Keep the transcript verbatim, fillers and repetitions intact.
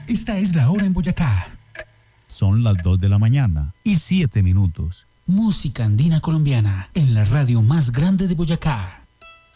Esta es la hora en Boyacá. Son las dos de la mañana y siete minutos. Música andina colombiana en la radio más grande de Boyacá.